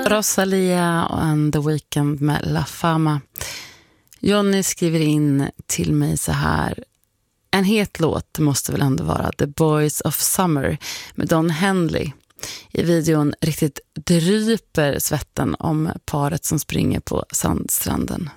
Rosalia and The Weeknd med La Fama. Johnny skriver in till mig så här: en het låt måste väl ändå vara The Boys of Summer med Don Henley. I videon riktigt dryper svetten om paret som springer på sandstranden.